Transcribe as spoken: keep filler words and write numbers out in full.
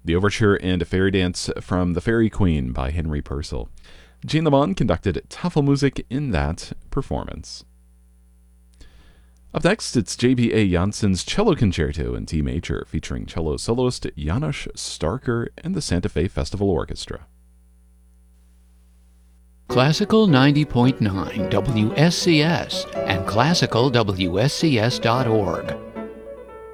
the overture and a fairy dance from The Fairy Queen by Henry Purcell. Gene Lemon conducted Tafelmusik in that performance. Up next, it's J B A. Janssen's Cello Concerto in D major, featuring cello soloist Janos Starker and the Santa Fe Festival Orchestra. Classical ninety point nine W S C S and classical W S C S dot org.